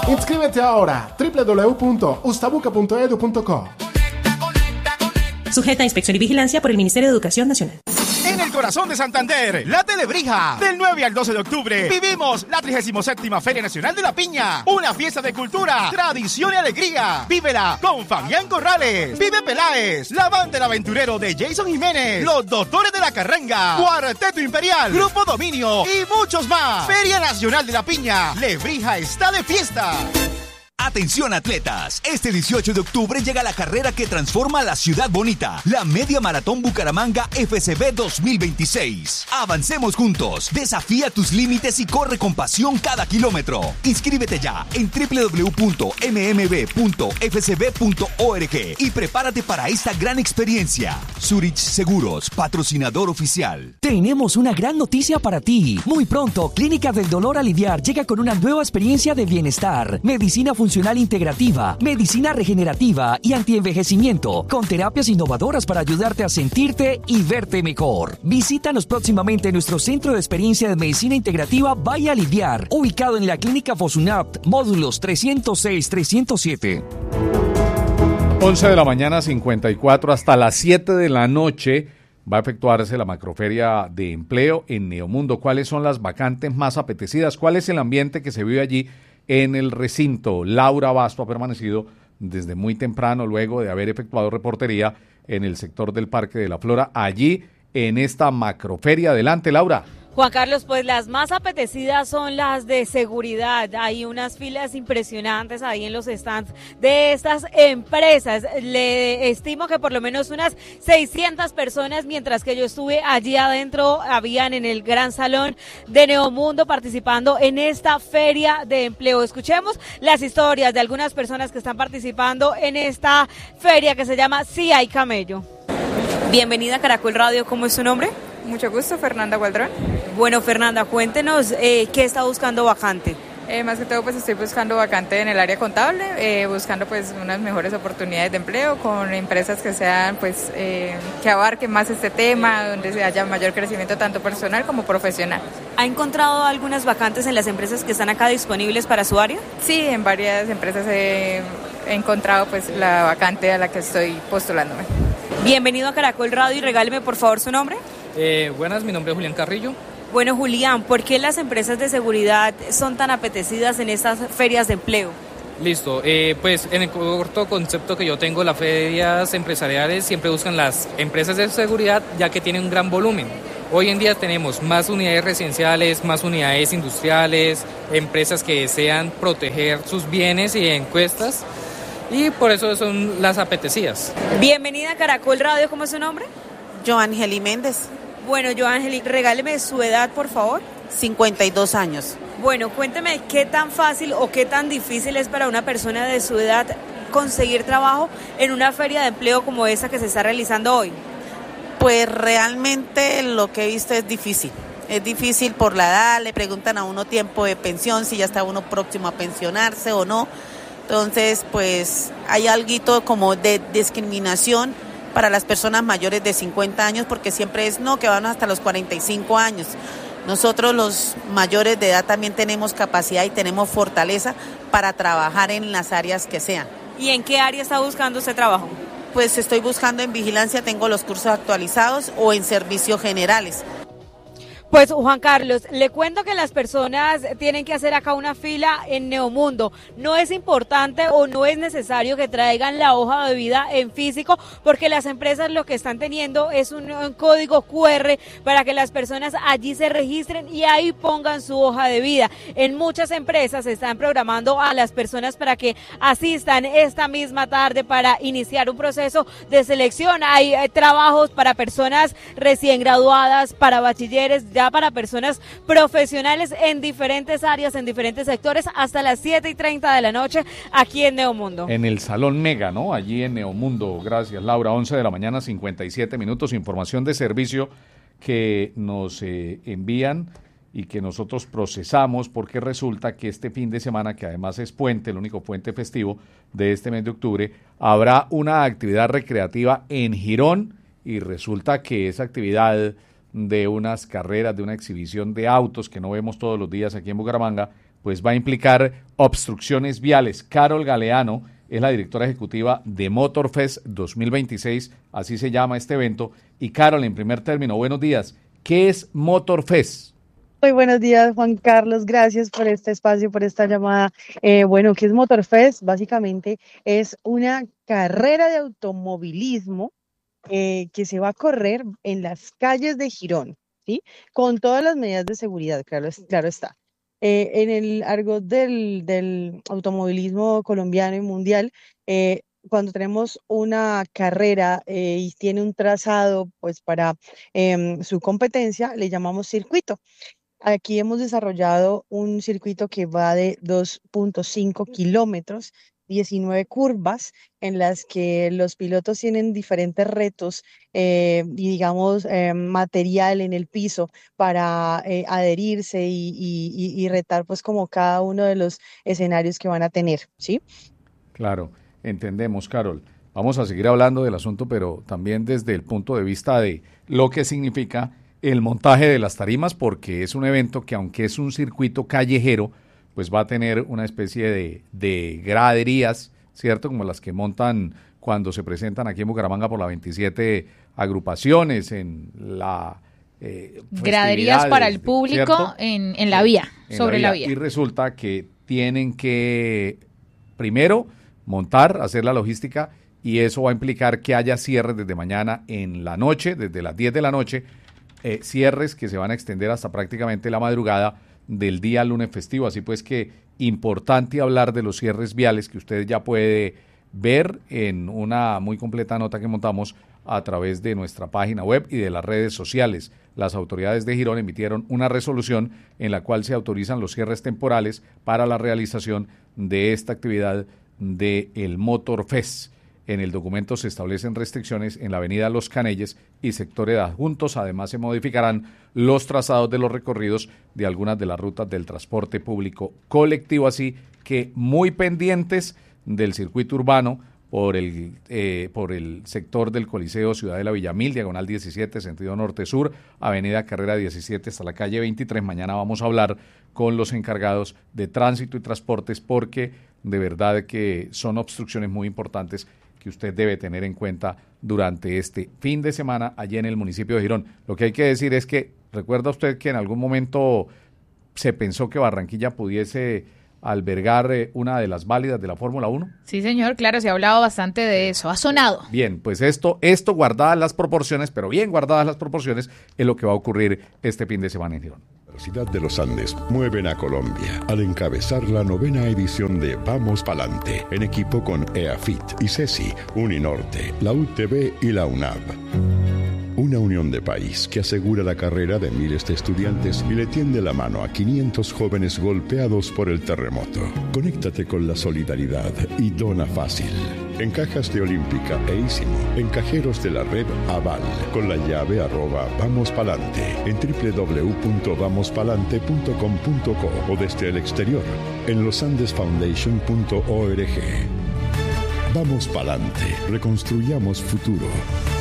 Inscríbete ahora, www.ustabuca.edu.co. Sujeta a inspección y vigilancia por el Ministerio de Educación Nacional. En el corazón de Santander, la Telebrija. Del 9 al 12 de octubre, vivimos la 37ª Feria Nacional de la Piña. Una fiesta de cultura, tradición y alegría. Vívela con Fabián Corrales, Vive Peláez, la banda del aventurero de Jason Jiménez, los Doctores de la Carranga, Cuarteto Imperial, Grupo Dominio y muchos más. Feria Nacional de la Piña. Lebrija está de fiesta. Atención atletas, este 18 de octubre llega la carrera que transforma la ciudad bonita, la Media Maratón Bucaramanga FCB 2026. Avancemos juntos, desafía tus límites y corre con pasión cada kilómetro. Inscríbete ya en www.mmb.fcb.org y prepárate para esta gran experiencia. Zurich Seguros, patrocinador oficial. Tenemos una gran noticia para ti. Muy pronto, Clínica del Dolor Aliviar llega con una nueva experiencia de bienestar, medicina funcional integrativa, medicina regenerativa y antienvejecimiento, con terapias innovadoras para ayudarte a sentirte y verte mejor. Visítanos próximamente en nuestro Centro de Experiencia de Medicina Integrativa Valle Aliviar, ubicado en la Clínica Fosunap, módulos 306-307. 11 de la mañana, 54, hasta las 7 de la noche va a efectuarse la macroferia de empleo en Neomundo. ¿Cuáles son las vacantes más apetecidas? ¿Cuál es el ambiente que se vive allí en el recinto? Laura Basto ha permanecido desde muy temprano, luego de haber efectuado reportería en el sector del Parque de la Flora, allí en esta macroferia. Adelante, Laura. Juan Carlos, pues las más apetecidas son las de seguridad. Hay unas filas impresionantes ahí en los stands de estas empresas. Le estimo que por lo menos unas 600 personas, mientras que yo estuve allí adentro, habían en el gran salón de Neomundo participando en esta feria de empleo. Escuchemos las historias de algunas personas que están participando en esta feria que se llama Sí hay camello. Bienvenida a Caracol Radio, ¿cómo es su nombre? Mucho gusto, Fernanda Gualdrón. Bueno, Fernanda, cuéntenos qué está buscando vacante. Más que todo, pues estoy buscando vacante en el área contable, buscando pues unas mejores oportunidades de empleo con empresas que sean pues que abarquen más este tema, donde haya mayor crecimiento tanto personal como profesional. ¿Ha encontrado algunas vacantes en las empresas que están acá disponibles para su área? Sí, en varias empresas he encontrado pues la vacante a la que estoy postulándome. Bienvenido a Caracol Radio y regáleme por favor su nombre. Buenas, mi nombre es Julián Carrillo. Bueno, Julián, ¿por qué las empresas de seguridad son tan apetecidas en estas ferias de empleo? Listo, pues en el corto concepto que yo tengo, las ferias empresariales siempre buscan las empresas de seguridad ya que tienen un gran volumen. Hoy en día tenemos más unidades residenciales, más unidades industriales, empresas que desean proteger sus bienes y encuestas y por eso son las apetecidas. Bienvenida a Caracol Radio, ¿cómo es su nombre? Joángeli Méndez. Bueno, Joángeli, regáleme su edad, por favor. 52 años. Bueno, cuénteme qué tan fácil o qué tan difícil es para una persona de su edad conseguir trabajo en una feria de empleo como esta que se está realizando hoy. Pues realmente lo que he visto es difícil. Es difícil por la edad, le preguntan a uno tiempo de pensión, si ya está uno próximo a pensionarse o no. Entonces, pues hay algo como de discriminación para las personas mayores de 50 años, porque siempre es no, que van hasta los 45 años. Nosotros los mayores de edad también tenemos capacidad y tenemos fortaleza para trabajar en las áreas que sean. ¿Y en qué área está buscando usted trabajo? Pues estoy buscando en vigilancia, tengo los cursos actualizados o en servicios generales. Pues Juan Carlos, le cuento que las personas tienen que hacer acá una fila en Neomundo. No es importante o no es necesario que traigan la hoja de vida en físico, porque las empresas lo que están teniendo es un código QR para que las personas allí se registren y ahí pongan su hoja de vida. En muchas empresas se están programando a las personas para que asistan esta misma tarde para iniciar un proceso de selección. Hay trabajos para personas recién graduadas, para bachilleres, ya para personas profesionales en diferentes áreas, en diferentes sectores, hasta las 7:30 de la noche aquí en Neomundo. En el Salón Mega, ¿no? Allí en Neomundo. Gracias, Laura. 11 de la mañana, 57 minutos. Información de servicio que nos envían y que nosotros procesamos, porque resulta que este fin de semana, que además es puente, el único puente festivo de este mes de octubre, habrá una actividad recreativa en Girón y resulta que esa actividad de unas carreras, de una exhibición de autos que no vemos todos los días aquí en Bucaramanga, pues va a implicar obstrucciones viales. Carol Galeano es la directora ejecutiva de Motorfest 2026, así se llama este evento. Y Carol, en primer término, buenos días. ¿Qué es Motorfest? Muy buenos días, Juan Carlos. Gracias por este espacio, por esta llamada. Bueno, ¿qué es Motorfest? Básicamente es una carrera de automovilismo que se va a correr en las calles de Girón, ¿sí? Con todas las medidas de seguridad, claro está. En el argot del automovilismo colombiano y mundial, cuando tenemos una carrera y tiene un trazado pues para su competencia, le llamamos circuito. Aquí hemos desarrollado un circuito que va de 2.5 kilómetros, 19 curvas, en las que los pilotos tienen diferentes retos y digamos material en el piso para adherirse y retar pues como cada uno de los escenarios que van a tener, ¿sí? Claro, entendemos, Carol. Vamos a seguir hablando del asunto, pero también desde el punto de vista de lo que significa el montaje de las tarimas, porque es un evento que, aunque es un circuito callejero, pues va a tener una especie de graderías, ¿cierto? Como las que montan cuando se presentan aquí en Bucaramanga por las 27 agrupaciones en la graderías para el público en la vía, sobre la vía. Y resulta que tienen que primero montar, hacer la logística, y eso va a implicar que haya cierres desde mañana en la noche, desde las 10 de la noche, cierres que se van a extender hasta prácticamente la madrugada del día lunes festivo. Así pues que importante hablar de los cierres viales que usted ya puede ver en una muy completa nota que montamos a través de nuestra página web y de las redes sociales. Las autoridades de Girón emitieron una resolución en la cual se autorizan los cierres temporales para la realización de esta actividad del Motorfest. En el documento se establecen restricciones en la avenida Los Canelles y sectores adjuntos. Además, se modificarán los trazados de los recorridos de algunas de las rutas del transporte público colectivo. Así que muy pendientes del circuito urbano por el sector del Coliseo Ciudadela Villamil, diagonal 17, sentido norte-sur, avenida Carrera 17 hasta la calle 23. Mañana vamos a hablar con los encargados de tránsito y transportes, porque de verdad que son obstrucciones muy importantes que usted debe tener en cuenta durante este fin de semana allí en el municipio de Girón. Lo que hay que decir es que, ¿recuerda usted que en algún momento se pensó que Barranquilla pudiese albergar una de las válidas de la Fórmula 1? Sí, señor, claro, se ha hablado bastante de eso, ha sonado. Bien, pues esto guardadas las proporciones, pero bien guardadas las proporciones, es lo que va a ocurrir este fin de semana en Girón. La Universidad de los Andes mueven a Colombia al encabezar la 9ª edición de Vamos Palante, en equipo con EAFIT y CESI, Uninorte, la UTB y la UNAV. Una unión de país que asegura la carrera de miles de estudiantes y le tiende la mano a 500 jóvenes golpeados por el terremoto. Conéctate con la solidaridad y dona fácil. En cajas de Olímpica e Ísimo, en cajeros de la red Aval, con la llave @vamospalante, en www.vamospalante.com.co o desde el exterior, en losandesfoundation.org. Vamos Palante, reconstruyamos futuro.